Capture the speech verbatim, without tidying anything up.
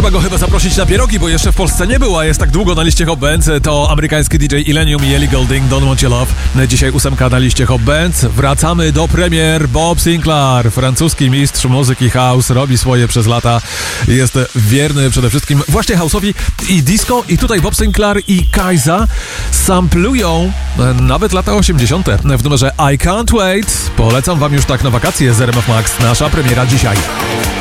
trzeba go chyba zaprosić na pierogi, bo jeszcze w Polsce nie był, a jest tak długo na liście Hot Bands. To amerykański D J Illenium i Ellie Goulding, Don't Want Your Love. Dzisiaj ósemka na liście Hot Bands. Wracamy do premier. Bob Sinclair, francuski mistrz muzyki house, robi swoje przez lata. Jest wierny przede wszystkim właśnie house'owi i disco. I tutaj Bob Sinclair i Kaiza samplują nawet lata osiemdziesiąte w numerze I Can't Wait. Polecam wam już tak na wakacje z R M F Max. Nasza premiera dzisiaj.